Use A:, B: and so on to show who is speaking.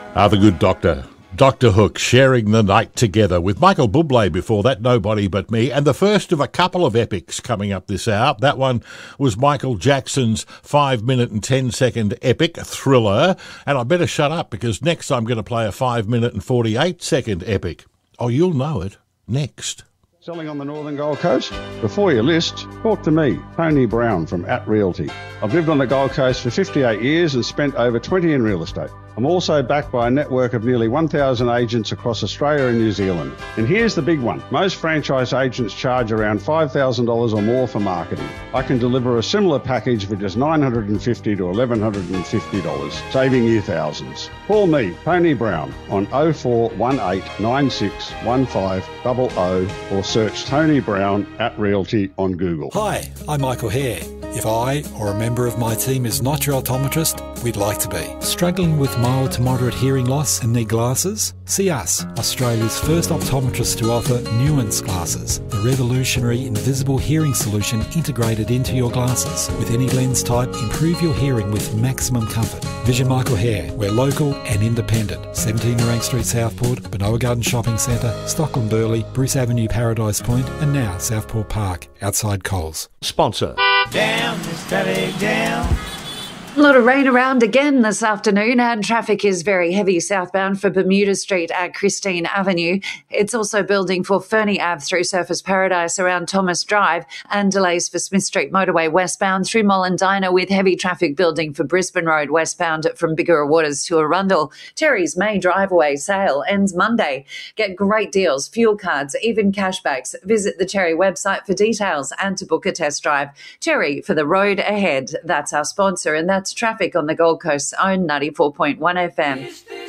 A: The Good Doctor. Dr. Hook sharing the night together with Michael Bublé before that, Nobody But Me, and the first of a couple of epics coming up this hour. That one was Michael Jackson's 5-minute and 10-second epic, Thriller, and I better shut up because next I'm going to play a 5-minute and 48-second epic. Oh, you'll know it next.
B: Selling on the Northern Gold Coast? Before you list, talk to me, Tony Brown from At Realty. I've lived on the Gold Coast for 58 years and spent over 20 in real estate. I'm also backed by a network of nearly 1,000 agents across Australia and New Zealand. And here's the big one. Most franchise agents charge around $5,000 or more for marketing. I can deliver a similar package for just $950 to $1,150, saving you thousands. Call me, Tony Brown, on 0418 961500 or search Tony Brown at Realty on Google.
C: Hi, I'm Michael Hare. If I or a member of my team is not your optometrist, we'd like to be. Struggling with mild to moderate hearing loss and need glasses? See us, Australia's first optometrist to offer Nuance glasses, the revolutionary invisible hearing solution integrated into your glasses. With any lens type, improve your hearing with maximum comfort. Vision Michael Hare. We're local and independent. 17 Narang Street, Southport, Benoa Garden Shopping Centre, Stockland Burleigh, Bruce Avenue, Paradise Point, and now Southport Park, outside Coles.
A: Sponsor.
D: Down, steady down.
E: A lot of rain around again this afternoon, and traffic is very heavy southbound for Bermuda Street at Christine Avenue. It's also building for Fernie Ave through Surfers Paradise around Thomas Drive, and delays for Smith Street motorway westbound through Mollendina, with heavy traffic building for Brisbane Road westbound from Bigara Waters to Arundel. Terry's May Drive-Away sale ends Monday. Get great deals, fuel cards, even cashbacks. Visit the Terry website for details and to book a test drive. Terry, for the road ahead. That's our sponsor, and that's traffic on the Gold Coast's own 94.1 FM.